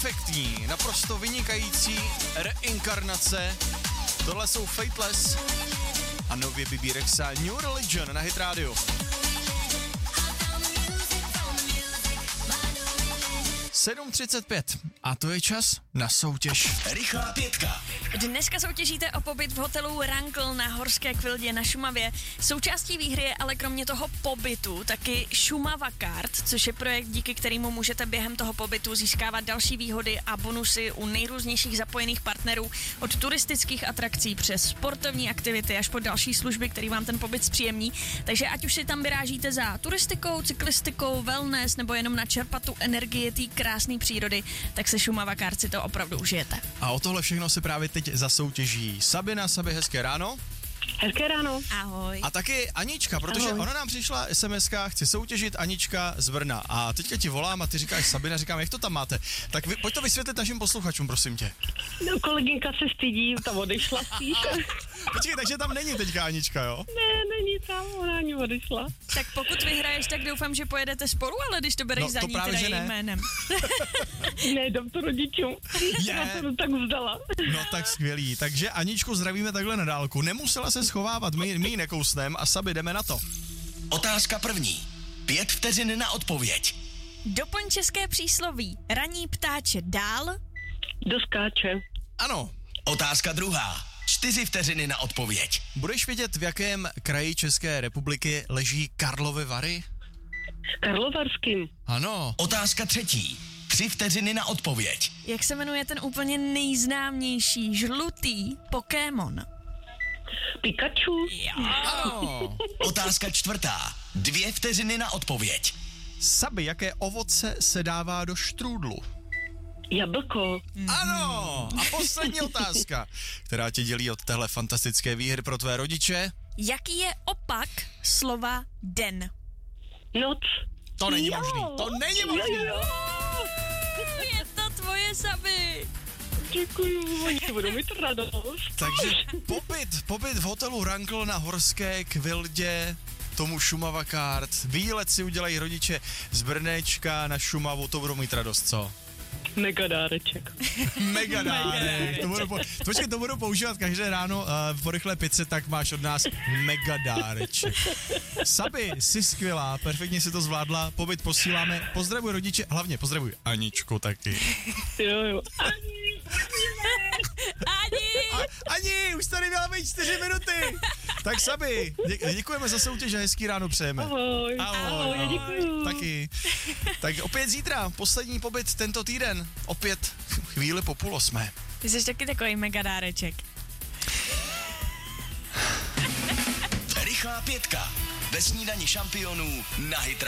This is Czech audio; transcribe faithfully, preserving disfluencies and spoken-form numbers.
perfektní, naprosto vynikající reinkarnace. Tohle jsou Fateless a nově Bebe Rexha New Religion na Hit Radio. sedm třicet pět a to je čas na soutěž. Rychlá pětka. Dneska soutěžíte o pobyt v hotelu Rankl na Horské Kvildě na Šumavě. Součástí výhry je ale kromě toho pobytu taky Šumava Card, což je projekt, díky kterému můžete během toho pobytu získávat další výhody a bonusy u nejrůznějších zapojených partnerů, od turistických atrakcí přes sportovní aktivity až po další služby, které vám ten pobyt zpříjemní. Takže ať už si tam vyrážíte za turistikou, cyklistikou, wellness nebo jenom načerpat tu energii té krásné přírody, tak se Šumava Card si to opravdu užijete. A o tohle všechno se právě teď zasoutěží Sabina. Sabi, hezké ráno. Hezké ráno. Ahoj. A taky Anička, protože Ahoj. ona nám přišla es em eska, chci soutěžit Anička z Brna. A teďka ti volám a ty říkáš Sabina, říkám, jak to tam máte? Tak vy, pojď to vysvětlit našim posluchačům, prosím tě. No, kolegynka se stydí, ta odešla spíš. Počkej, takže tam není teďka Anička, jo? Ne, není tam, ona ani odešla. Tak pokud vyhraješ, tak doufám, že pojedete spolu, ale když to bereš No, za to ní právě, teda že ne. jejím jménem. Ne, dám to rodičům. Je. Já se to tak vzdala. No tak skvělý. Takže Aničku zdravíme takhle na dálku. Nemusela se schovávat, my, my ji nekousnem a Sabi, jdeme na to. Otázka první. Pět vteřin na odpověď. Doplň české přísloví. Raní ptáče dál. Doskáče. Ano, Otázka druhá. Čtyři vteřiny na odpověď. budeš vědět, v jakém kraji České republiky leží Karlovy Vary? Karlovarským. Ano. Otázka třetí. Tři vteřiny na odpověď. Jak se jmenuje ten úplně nejznámější žlutý Pokémon? Pikachu. Ano. Otázka čtvrtá. Dvě vteřiny na odpověď. Sabi, jaké ovoce se dává do štrůdlu? Jablko. Ano. A poslední otázka, která tě dělí od téhle fantastické výhry pro tvé rodiče. Jaký je opak slova den? Noc. To není Jo. možný. To není možný. Jo, jo. Je to tvoje, Sabi. Děkuju, oni budou mít radost. Takže pobyt, pobyt v hotelu Rankl na Horské Kvildě, tomu Šumava Card. Výlet si udělají rodiče z Brnéčka na Šumavu, to budou mít radost, co? Mega dáreček. Mega dárek. To budu, po, počkej, to budu používat každé ráno uh, po rychlé pice, tak máš od nás mega dáreček. Sabi, jsi skvělá, perfektně si to zvládla, pobyt posíláme, pozdravuj rodiče, hlavně pozdravuj Aničku taky. Jo, jo. Ani! A, Ani, už tady měla být čtyři minuty. Tak Sabi, dě, děkujeme za soutěž a hezký ráno přejeme. Ahoj. Ahoj, Ahoj, děkuju. Taky. Tak opět zítra, poslední pobyt tento týden, opět chvíli po půl osmé. Ty jsi taky takový mega dáreček. Rychlá pětka. Ve snídani šampionů na Hit